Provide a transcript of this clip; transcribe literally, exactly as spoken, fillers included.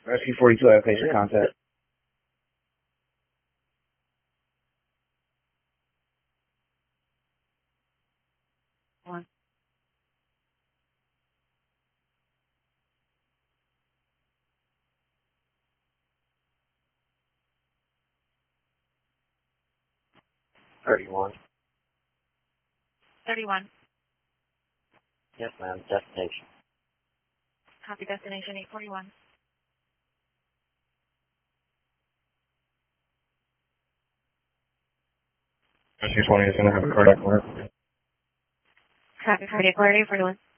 Rescue forty-two, I have patient contact. One. Thirty-one. Thirty-one. Yes, ma'am. Destination. Copy destination eight forty-one. Rescue twenty is going to have a cardiac alert. Copy cardiac alert eight forty-one.